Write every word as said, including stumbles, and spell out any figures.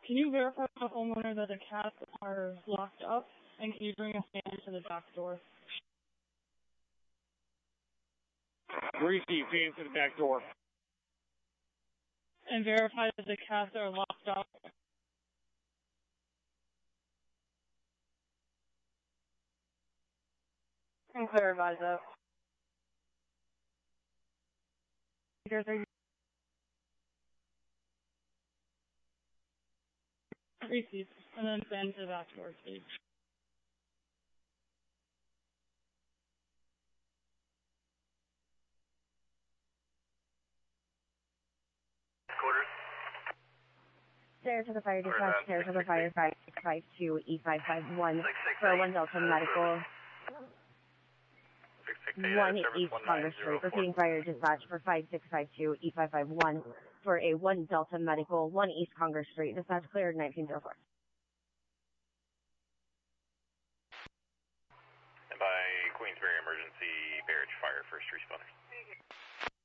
Can you verify with the homeowner that the cats are locked up, and can you bring a stand to the back door? Receive, stand to the back door. And verify that the cats are locked up. And clarify that. Receive, and then stand to the back door, please. Quarters. Stairs to the fire dispatch, stairs to the fire five six five two E five five one for one Delta Medical. one East Congress Street, repeating fire dispatch for five six five two E five five one for a one Delta Medical, one East Congress Street, dispatch cleared nineteen oh four. And by Queensbury Emergency Barrage Fire, first responders.